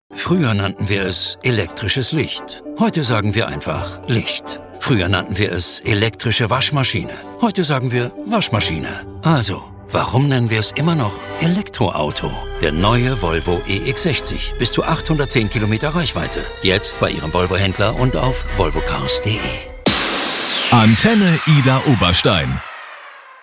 Früher nannten wir es elektrisches Licht. Heute sagen wir einfach Licht. Früher nannten wir es elektrische Waschmaschine. Heute sagen wir Waschmaschine. Also, warum nennen wir es immer noch Elektroauto? Der neue Volvo EX60. Bis zu 810 Kilometer Reichweite. Jetzt bei Ihrem Volvo-Händler und auf volvocars.de. Antenne Ida Oberstein.